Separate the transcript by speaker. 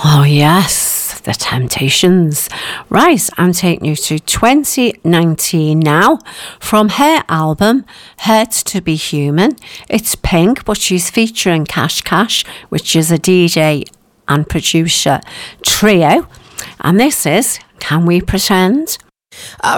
Speaker 1: Oh, yes, The Temptations. Right, I'm taking you to 2019 now. From her album, Hurt to Be Human. It's Pink, but she's featuring Cash Cash, which is a DJ and producer trio. And this is Can We Pretend?
Speaker 2: I